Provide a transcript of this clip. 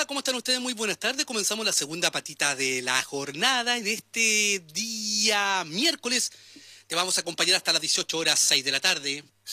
Hola, ¿cómo están ustedes? Muy buenas tardes. Comenzamos la segunda patita de la jornada en este día miércoles. Te vamos a acompañar hasta las 18 horas 6 de la tarde.